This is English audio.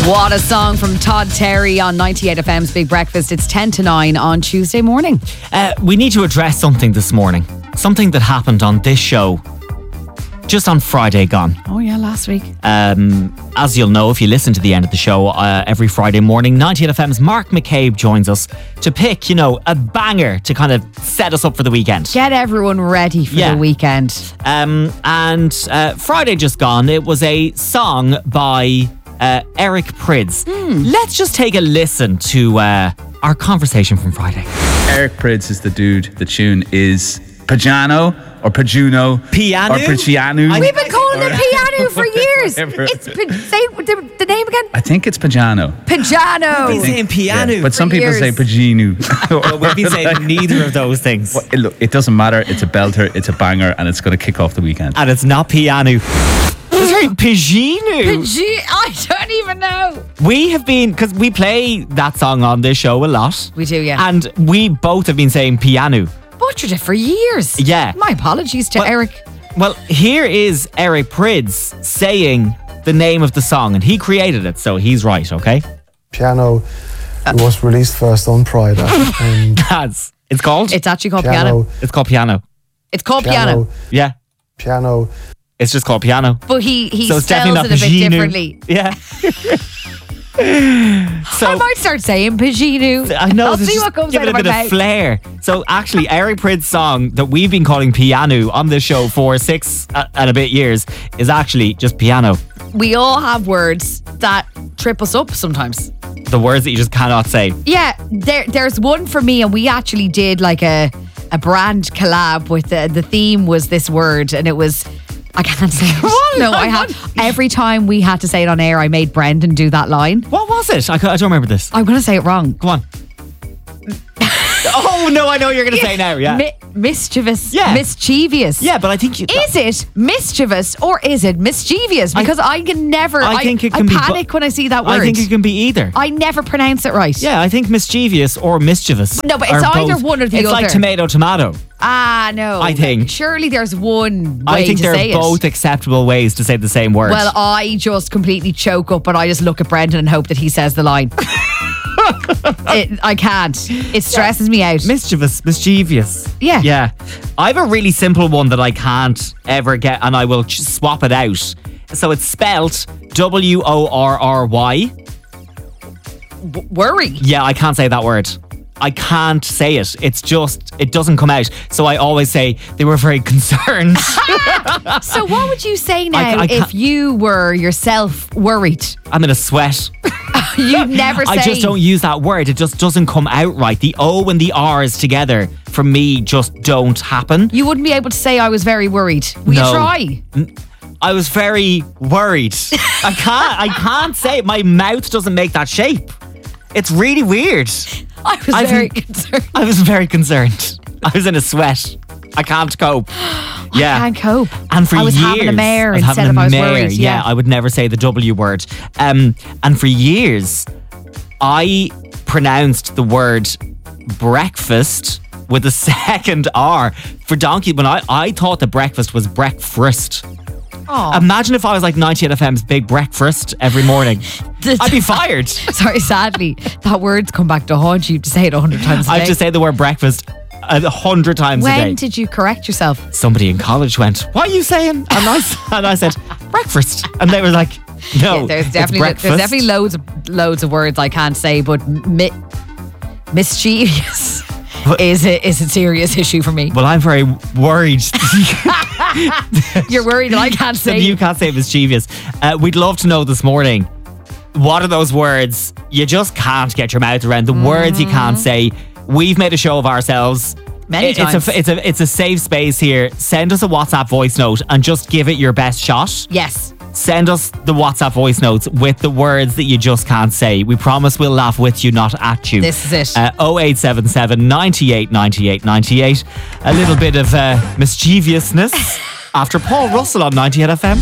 What a song from Todd Terry on 98 FM's Big Breakfast. It's 10 to 9 on Tuesday morning. We need to address something this morning. Something that happened on this show just on Friday gone. Oh yeah, last week. As you'll know, if you listen to the end of the show every Friday morning, 98 FM's Mark McCabe joins us to pick, a banger to kind of set us up for the weekend. Get everyone ready for the weekend. And Friday just gone, it was a song by Eric Prydz. Let's just take a listen to our conversation from Friday. Eric Prydz is the dude. The tune is Pajano or Pajuno. Piano? Or Pajianu. We've been calling it piano for years. Say the name again. I think it's Pajano. Pajano. We've been saying piano. Yeah, but some people years. say Pajinu. But we've been saying neither of those things. Well, look, it doesn't matter. It's a belter, it's a banger, and it's going to kick off the weekend. And it's not piano. It's Pajinu. I don't even know. We have been, because we play that song on this show a lot. We do, yeah. And we both have been saying piano. Butchered it for years. Yeah. My apologies to Eric. Well, here is Eric Prydz saying the name of the song, and he created it, so he's right, okay? Piano was released first on Pride. And it's called? It's actually called piano. It's called piano. It's called piano. Yeah. Piano. It's just called piano. But he So it's spells definitely it not a bit Pajinu. differently. Yeah. I might start saying Pajinu. I know. I'll this see just what comes give out it of a my bit mouth. of flair. So actually, Eric Prydz's song that we've been calling piano on this show for 6 and a bit years is actually just piano. We all have words that trip us up sometimes. The words that you just cannot say. Yeah, there's one for me, and we actually did like a brand collab with the theme was this word, and it was, I can't say it. No, I have. Every time we had to say it on air, I made Brendan do that line. What was it? I don't remember this. I'm going to say it wrong. Go on. Oh, no, I know what you're going to say now, yeah. Mischievous. Yeah. Mischievous. Yeah, but I think Is it mischievous or is it mischievous? Because I can never. I think it can be panic when I see that word. I think it can be either. I never pronounce it right. Yeah, I think mischievous or mischievous. No, but it's are either both. one or the It's other. like tomato. Ah, no. I think. Surely there's one way I think to they're say both acceptable ways to say the same word. Well, I just completely choke up and I just look at Brendan and hope that he says the line. I can't. It stresses me out. Mischievous. Yeah. Yeah. I have a really simple one that I can't ever get, and I will swap it out. So it's spelt Worry. Worry. Yeah, I can't say that word. I can't say it. It's just, it doesn't come out. So I always say they were very concerned. So what would you say now I if you were yourself worried? I'm in a sweat. You'd never say. I just don't use that word. It just doesn't come out right. The O and the R's together, for me, just don't happen. You wouldn't be able to say I was very worried. Will you try? I was very worried. I can't say it. My mouth doesn't make that shape. It's really weird. I was very concerned. I was very concerned. I was in a sweat. I can't cope. Yeah. I can't cope. And for I was years, having a mare I was instead having of a I was mare. worried. Yeah, I would never say the W word. And for years, I pronounced the word breakfast with a second R for donkey. When I thought that breakfast was breakfast. Aw. Imagine if I was like 98 FM's Big Breakfast every morning. I'd be fired. Sorry, sadly, that word's come back to haunt you to say it 100 times a day. I have to say the word breakfast 100 times a day. When did you correct yourself? Somebody in college went, "What are you saying?" And I said, "Breakfast." And they were like, "No, There's it's definitely breakfast." loads of words I can't say, but mischievous is a serious issue for me. Well, I'm very worried. You're worried that I can't say. You can't say mischievous. We'd love to know this morning, what are those words you just can't get your mouth around? The words you can't say. We've made a show of ourselves. Many times. It's a safe space here. Send us a WhatsApp voice note and just give it your best shot. Yes. Send us the WhatsApp voice notes with the words that you just can't say. We promise we'll laugh with you, not at you. This is it. 0877 98 98 98. A little bit of mischievousness after Paul Russell on 98 FM.